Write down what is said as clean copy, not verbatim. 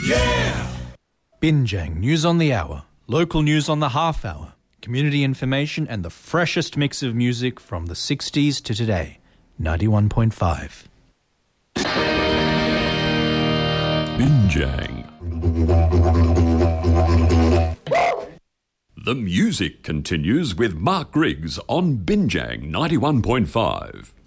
Yeah! Binjang News on the Hour, local news on the half hour, community information and the freshest mix of music from the 60s to today. 91.5. Binjang. The music continues with Mark Griggs on Binjang 91.5.